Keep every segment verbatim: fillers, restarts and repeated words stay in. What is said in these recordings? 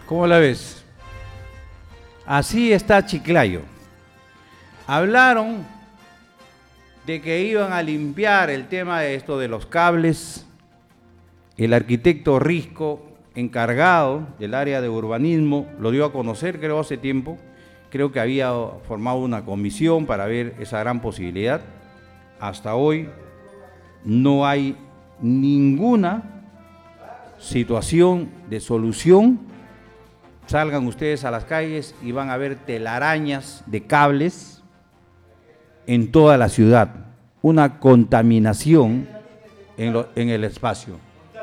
¿Cómo la ves? Así está Chiclayo. Hablaron de que iban a limpiar el tema de esto de los cables. El arquitecto Risco, encargado del área de urbanismo, lo dio a conocer, creo, hace tiempo. Creo que había formado una comisión para ver esa gran posibilidad. Hasta hoy no hay ninguna situación de solución. Salgan ustedes a las calles y van a ver telarañas de cables en toda la ciudad. Una contaminación en, lo, en el espacio.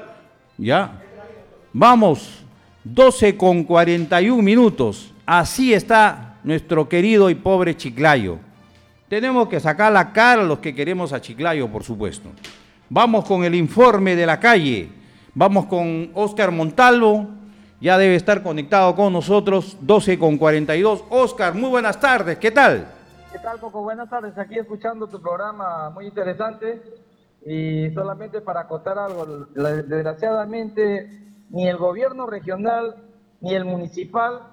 ¿Ya? Vamos, doce con cuarenta y un minutos. Así está nuestro querido y pobre Chiclayo. Tenemos que sacar la cara a los que queremos a Chiclayo, por supuesto. Vamos con el informe de la calle. Vamos con Óscar Montalvo. Ya debe estar conectado con nosotros, doce con cuarenta y dos. Óscar, muy buenas tardes, ¿qué tal? ¿Qué tal, Coco? Buenas tardes, aquí escuchando tu programa muy interesante. Y solamente para acotar algo, desgraciadamente ni el gobierno regional, ni el municipal,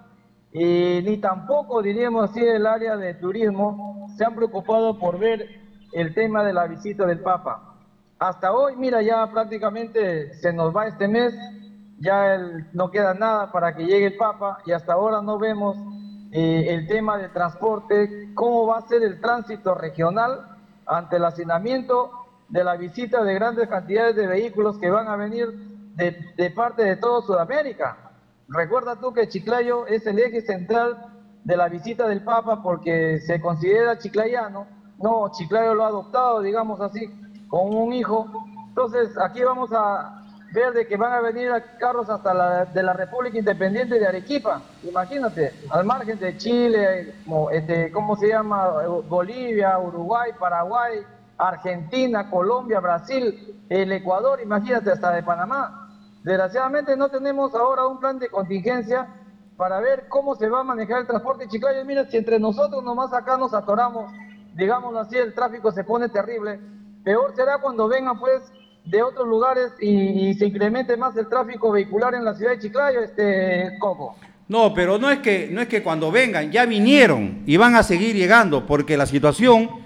y ni tampoco, diríamos así, el área de turismo, se han preocupado por ver el tema de la visita del Papa. Hasta hoy, mira, ya prácticamente se nos va este mes, ya el, no queda nada para que llegue el Papa, y hasta ahora no vemos eh, el tema del transporte, cómo va a ser el tránsito regional ante el hacinamiento de la visita de grandes cantidades de vehículos que van a venir de, de parte de toda Sudamérica. Recuerda tú que Chiclayo es el eje central de la visita del Papa porque se considera chiclayano. No, Chiclayo lo ha adoptado, digamos así, como un hijo. Entonces, aquí vamos a ver de que van a venir carros hasta la, de la República Independiente de Arequipa. Imagínate, al margen de Chile, este, ¿cómo se llama? Bolivia, Uruguay, Paraguay, Argentina, Colombia, Brasil, el Ecuador, imagínate, hasta de Panamá. Desgraciadamente no tenemos ahora un plan de contingencia para ver cómo se va a manejar el transporte en Chiclayo. Mira, si entre nosotros nomás acá nos atoramos, digámoslo así, el tráfico se pone terrible, peor será cuando vengan pues de otros lugares y, y se incremente más el tráfico vehicular en la ciudad de Chiclayo, este Coco. No, pero no es que, no es que cuando vengan, ya vinieron y van a seguir llegando, porque la situación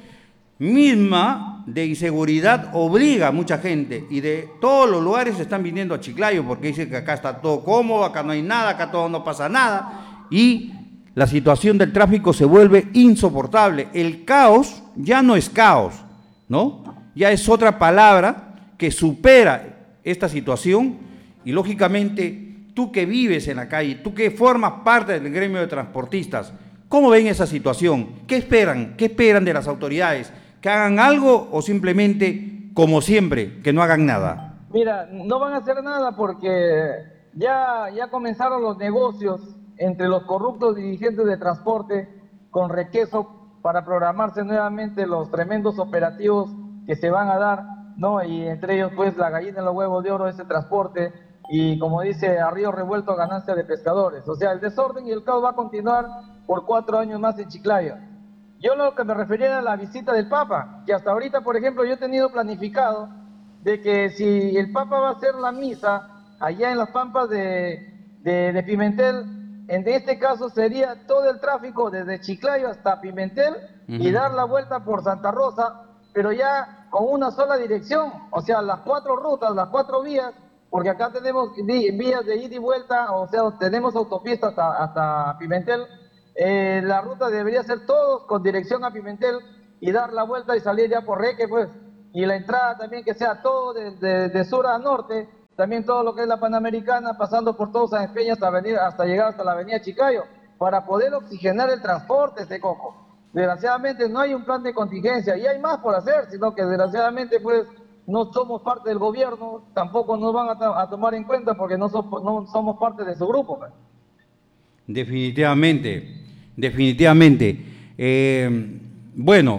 misma de inseguridad obliga a mucha gente y de todos los lugares se están viniendo a Chiclayo porque dicen que acá está todo cómodo, acá no hay nada, acá todo no pasa nada y la situación del tráfico se vuelve insoportable. El caos ya no es caos, ¿no? Ya es otra palabra que supera esta situación y lógicamente tú que vives en la calle, tú que formas parte del gremio de transportistas, ¿cómo ven esa situación? ¿Qué esperan? ¿Qué esperan de las autoridades? ¿Que hagan algo o simplemente, como siempre, que no hagan nada? Mira, no van a hacer nada porque ya, ya comenzaron los negocios entre los corruptos dirigentes de transporte con requeso para programarse nuevamente los tremendos operativos que se van a dar, ¿no? Y entre ellos, pues, la gallina en los huevos de oro, ese transporte, y como dice, a río revuelto, ganancia de pescadores. O sea, el desorden y el caos va a continuar por cuatro años más en Chiclayo. Yo lo que me refería era a la visita del Papa, que hasta ahorita, por ejemplo, yo he tenido planificado de que si el Papa va a hacer la misa allá en las pampas de, de, de Pimentel, en este caso sería todo el tráfico desde Chiclayo hasta Pimentel uh-huh. y dar la vuelta por Santa Rosa, pero ya con una sola dirección, o sea, las cuatro rutas, las cuatro vías, porque acá tenemos vías de ida y vuelta, o sea, tenemos autopista hasta, hasta Pimentel. Eh, la ruta debería ser todos con dirección a Pimentel y dar la vuelta y salir ya por Reque, pues, y la entrada también que sea todo de, de, de sur a norte, también todo lo que es la Panamericana, pasando por todo San Espeña hasta, venir, hasta llegar hasta la avenida Chiclayo, para poder oxigenar el transporte, este Coco. Desgraciadamente no hay un plan de contingencia y hay más por hacer, sino que desgraciadamente pues no somos parte del gobierno, tampoco nos van a, a tomar en cuenta porque no, so, no somos parte de su grupo, pues. Definitivamente, definitivamente. Eh, bueno,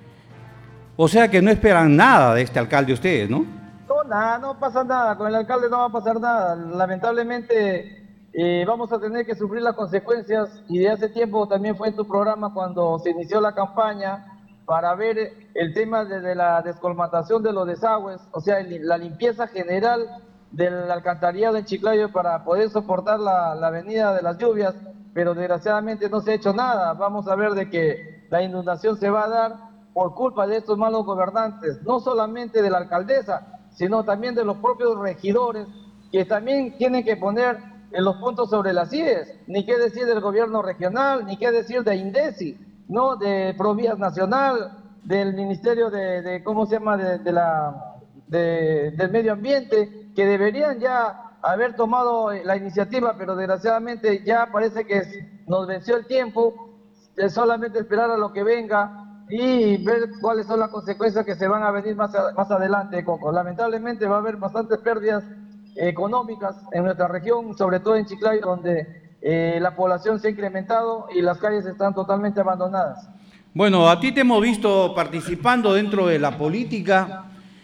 o sea que no esperan nada de este alcalde ustedes, ¿no? No, nada, no pasa nada, con el alcalde no va a pasar nada. Lamentablemente eh, vamos a tener que sufrir las consecuencias y de hace tiempo también fue en tu programa cuando se inició la campaña para ver el tema de, de la descolmatación de los desagües, o sea, el, la limpieza general del alcantarillado en Chiclayo para poder soportar la, la venida de las lluvias, pero desgraciadamente no se ha hecho nada. Vamos a ver de que la inundación se va a dar por culpa de estos malos gobernantes, no solamente de la alcaldesa, sino también de los propios regidores, que también tienen que poner en los puntos sobre las íes, ni qué decir del gobierno regional, ni qué decir de INDECI, no de Provías Nacional, del Ministerio de, de ¿cómo se llama?, de, de la, de, del Medio Ambiente, que deberían ya haber tomado la iniciativa, pero desgraciadamente ya parece que nos venció el tiempo, de solamente esperar a lo que venga y ver cuáles son las consecuencias que se van a venir más, a, más adelante, Coco. Lamentablemente va a haber bastantes pérdidas económicas en nuestra región, sobre todo en Chiclayo, donde eh, la población se ha incrementado y las calles están totalmente abandonadas. Bueno, a ti te hemos visto participando dentro de la política,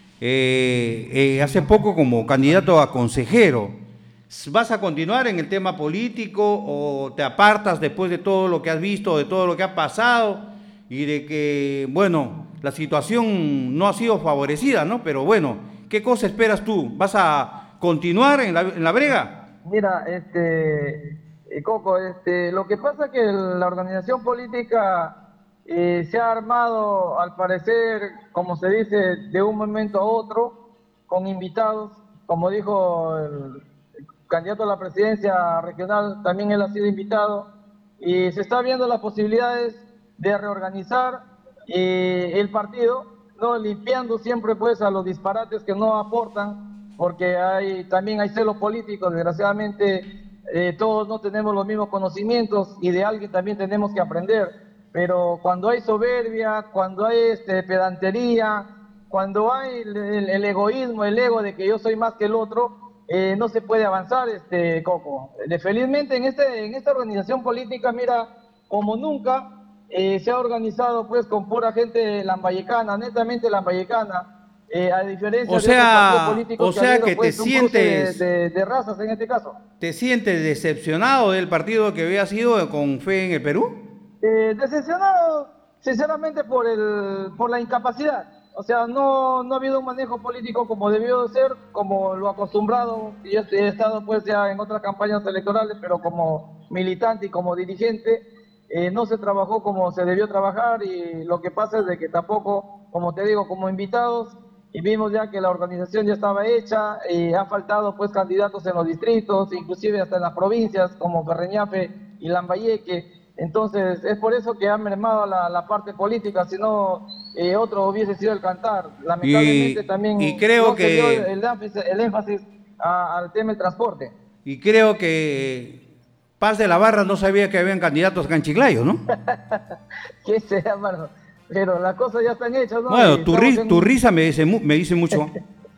eh, eh, hace poco como candidato a consejero. ¿Vas a continuar en el tema político o te apartas después de todo lo que has visto, de todo lo que ha pasado y de que, bueno, la situación no ha sido favorecida, ¿no? Pero bueno, ¿qué cosa esperas tú? ¿Vas a continuar en la, en la brega? Mira, este, eh, Coco, este, lo que pasa es que la organización política eh, se ha armado, al parecer, como se dice, de un momento a otro, con invitados, como dijo el candidato a la presidencia regional, también él ha sido invitado, y se está viendo las posibilidades de reorganizar eh, el partido, no limpiando siempre pues a los disparates que no aportan, porque hay también hay celos políticos, desgraciadamente eh, todos no tenemos los mismos conocimientos y de alguien también tenemos que aprender, pero cuando hay soberbia, cuando hay este, pedantería, cuando hay el, el, el egoísmo, el ego de que yo soy más que el otro, Eh, no se puede avanzar, este Coco. Eh, felizmente en, este, en esta organización política, mira, como nunca, eh, se ha organizado pues con pura gente lambayecana, netamente lambayecana, eh, a diferencia O de otros partidos sea, políticos o que ha sea habido que te pues un cruce de, sientes, de, de razas en este caso. te sientes decepcionado del partido que había sido con Fe en el Perú. Eh, decepcionado, sinceramente, por, el, por la incapacidad. O sea, no, no ha habido un manejo político como debió de ser, como lo acostumbrado. Yo he estado pues ya en otras campañas electorales, pero como militante y como dirigente, eh, no se trabajó como se debió trabajar y lo que pasa es de que tampoco, como te digo, como invitados, y vimos ya que la organización ya estaba hecha, y han faltado pues candidatos en los distritos, inclusive hasta en las provincias, como Berreñafe y Lambayeque. Entonces, es por eso que ha mermado la, la parte política, si no, eh, otro hubiese sido el cantar. Lamentablemente Y, también y creo no se dio que, el, énfasis, el énfasis a, al tema del transporte. y creo que Paz de la Barra no sabía que habían candidatos acá en Chiclayo, ¿no? ¿Quién sea, mano? Pero las cosas ya están hechas, ¿no? Bueno, Y tu, estamos ri- en... tu risa me dice, mu- me dice mucho.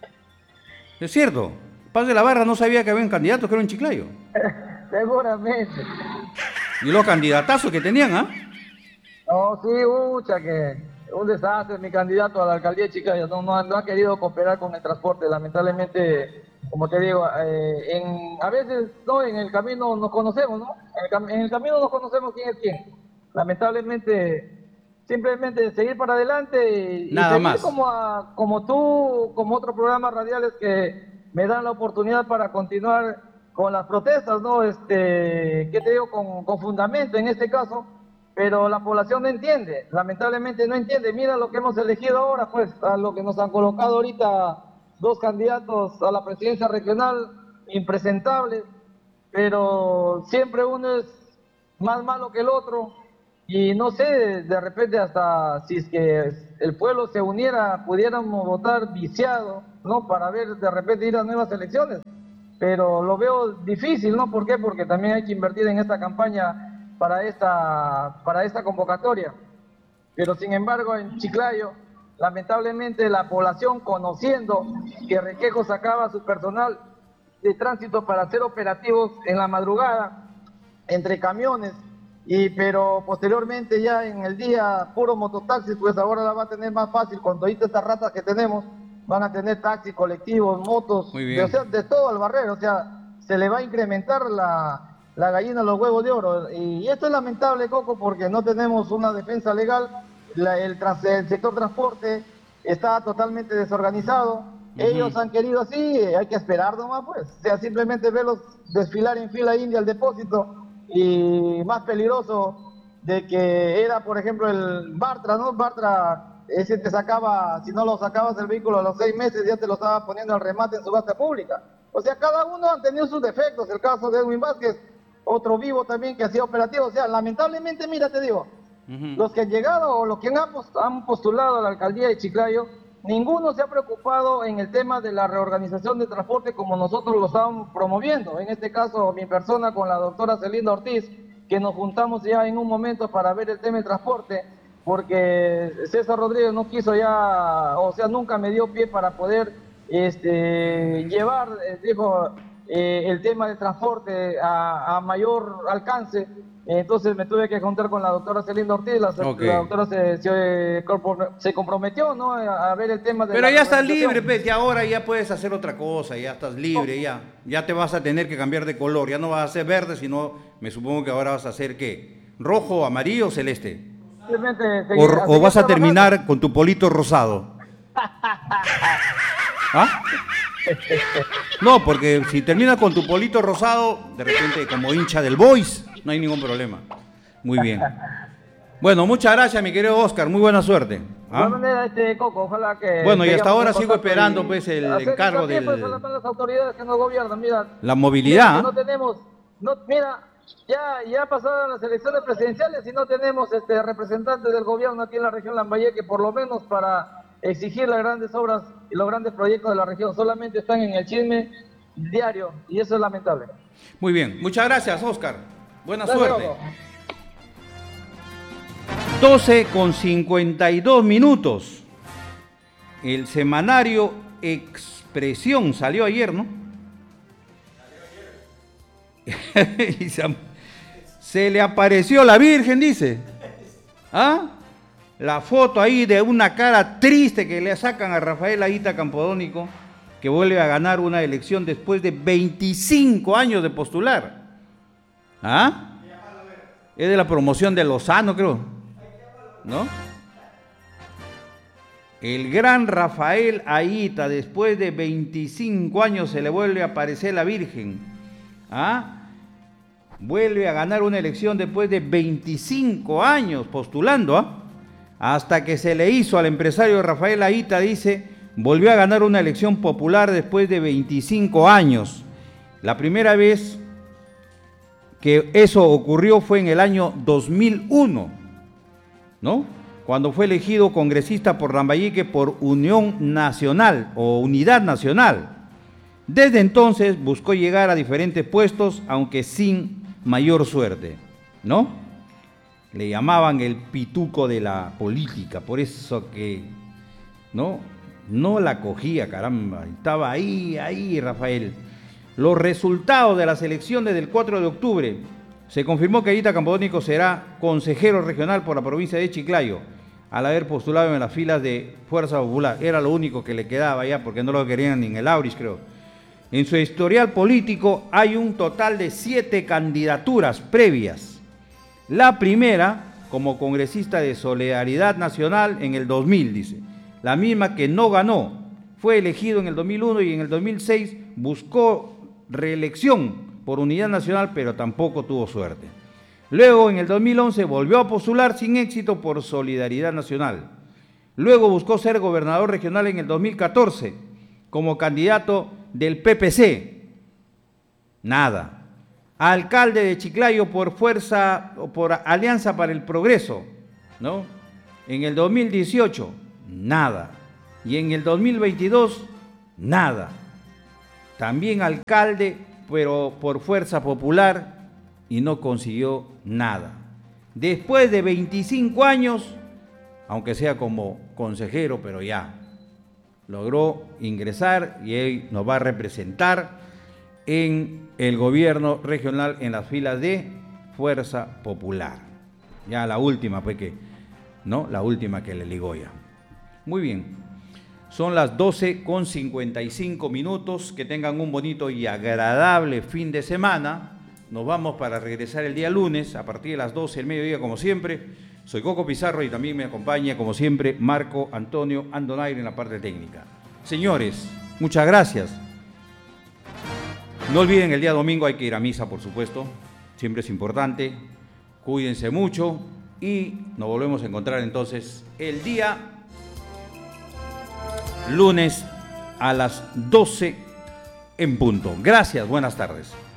Es cierto, Paz de la Barra no sabía que habían candidatos que eran en Chiclayo. Seguramente. Y los candidatazos que tenían, ¿ah? No, sí, mucha que un desastre. Mi candidato a la alcaldía de Chiclayo no, no, ha, no ha querido cooperar con el transporte. Lamentablemente, como te digo, eh, en, a veces no, en el camino nos conocemos, ¿no? En el, cam- en el camino nos conocemos quién es quién. Lamentablemente, simplemente seguir para adelante y, y Nada seguir más. como, a, como tú, como otros programas radiales que me dan la oportunidad para continuar con las protestas, ¿no? Este, ¿qué te digo? Con, con fundamento en este caso, pero la población no entiende, lamentablemente no entiende. Mira lo que hemos elegido ahora, pues, a lo que nos han colocado ahorita dos candidatos a la presidencia regional, impresentables, pero siempre uno es más malo que el otro, y no sé, de repente hasta si es que el pueblo se uniera, pudiéramos votar viciado, ¿no? Para ver, de repente ir a nuevas elecciones, pero lo veo difícil, ¿no? ¿Por qué? Porque también hay que invertir en esta campaña para esta, para esta convocatoria. Pero sin embargo, en Chiclayo, lamentablemente la población, conociendo que Requejo sacaba su personal de tránsito para hacer operativos en la madrugada, entre camiones, y pero posteriormente ya en el día puro mototaxi, pues ahora la va a tener más fácil con todas estas ratas que tenemos. Van a tener taxis, colectivos, motos, Muy de, o sea, bien. de todo al barrero, o sea, se le va a incrementar la, la gallina, los huevos de oro. Y esto es lamentable, Coco, porque no tenemos una defensa legal, la- el, trans- el sector transporte está totalmente desorganizado, Ellos han querido así, hay que esperar nomás, pues. O sea, simplemente verlos desfilar en fila india al depósito, y más peligroso de que era, por ejemplo, el Bartra, ¿no? Bartra, ese te sacaba, si no lo sacabas del vehículo a los seis meses, ya te lo estaba poniendo al remate en subasta pública. O sea, cada uno ha tenido sus defectos. El caso de Edwin Vázquez, otro vivo también que hacía operativo. O sea, lamentablemente, mira, te digo, uh-huh. los que han llegado o los que han postulado a la alcaldía de Chiclayo, ninguno se ha preocupado en el tema de la reorganización de transporte como nosotros lo estábamos promoviendo. En este caso, mi persona con la doctora Celinda Ortiz, que nos juntamos ya en un momento para ver el tema del transporte, porque César Rodríguez no quiso ya, o sea, nunca me dio pie para poder este, llevar, eh, dijo, eh, el tema del transporte a, a mayor alcance. Entonces me tuve que juntar con la doctora Celinda Ortiz. La, okay. la doctora se, se, se comprometió, ¿no?, a, a ver el tema de... Pero ya estás libre, pues, y ahora ya puedes hacer otra cosa, ya estás libre, no. ya, ya te vas a tener que cambiar de color, ya no vas a ser verde, sino me supongo que ahora vas a hacer, ¿qué? ¿Rojo, amarillo o celeste? Seguir, o, o vas a terminar con tu polito rosado. ¿Ah? No, porque si terminas con tu polito rosado, de repente como hincha del Boys, no hay ningún problema. Muy bien. Bueno, muchas gracias, mi querido Oscar, muy buena suerte. ¿Ah? De manera, este, Coco, ojalá que... Bueno, y hasta ahora sigo esperando, pues, el encargo del... Pues, las autoridades que nos gobiernan, mira. La movilidad. Mira, no tenemos... No, mira, ya, ya pasaron las elecciones presidenciales y no tenemos este, representantes del gobierno aquí en la región Lambayeque, por lo menos para exigir las grandes obras y los grandes proyectos de la región. Solamente están en el chisme diario y eso es lamentable. Muy bien, muchas gracias, Oscar. Buena gracias, suerte. Loco. doce con cincuenta y dos minutos. El semanario Expresión salió ayer, ¿no? Y se, se le apareció la Virgen, dice. ¿Ah? La foto ahí de una cara triste que le sacan a Rafael Aita Campodónico, que vuelve a ganar una elección después de veinticinco años de postular. ¿Ah? Es de la promoción de Lozano, creo. ¿No? El gran Rafael Aita, después de veinticinco años se le vuelve a aparecer la Virgen. ¿Ah? Vuelve a ganar una elección después de veinticinco años postulando, ¿ah? Hasta que se le hizo al empresario Rafael Aita, dice, volvió a ganar una elección popular después de veinticinco años. La primera vez que eso ocurrió fue en el año dos mil uno, ¿no? Cuando fue elegido congresista por Lambayeque por Unión Nacional o Unidad Nacional. Desde entonces buscó llegar a diferentes puestos, aunque sin mayor suerte, ¿no? Le llamaban el pituco de la política, por eso que no, no la cogía, caramba, estaba ahí, ahí Rafael. Los resultados de las elecciones del cuatro de octubre, se confirmó que Aita Campodónico será consejero regional por la provincia de Chiclayo, al haber postulado en las filas de Fuerza Popular. Era lo único que le quedaba ya, porque no lo querían ni en el Auris, creo. En su historial político hay un total de siete candidaturas previas. La primera, como congresista de Solidaridad Nacional en el dos mil, dice. La misma que no ganó. Fue elegido en el dos mil uno y en el dos mil seis buscó reelección por Unidad Nacional, pero tampoco tuvo suerte. Luego, en el dos mil once, volvió a postular sin éxito por Solidaridad Nacional. Luego buscó ser gobernador regional en el dos mil catorce como candidato del P P C. Nada. Alcalde de Chiclayo por Fuerza, por Alianza para el Progreso, ¿no? En el dos mil dieciocho, nada. Y en el dos mil veintidós, nada. También alcalde, pero por Fuerza Popular, y no consiguió nada. Después de veinticinco años, aunque sea como consejero, pero ya, logró ingresar y él nos va a representar en el gobierno regional en las filas de Fuerza Popular. Ya la última, pues que, ¿no? La última que le ligó ya. Muy bien. Son las doce con cincuenta y cinco minutos. Que tengan un bonito y agradable fin de semana. Nos vamos para regresar el día lunes a partir de las doce del mediodía, como siempre. Soy Coco Pizarro y también me acompaña, como siempre, Marco Antonio Andonaire en la parte técnica. Señores, Muchas gracias. No olviden, el día domingo hay que ir a misa, por supuesto. Siempre es importante. Cuídense mucho y nos volvemos a encontrar entonces el día lunes a las doce en punto. Gracias, buenas tardes.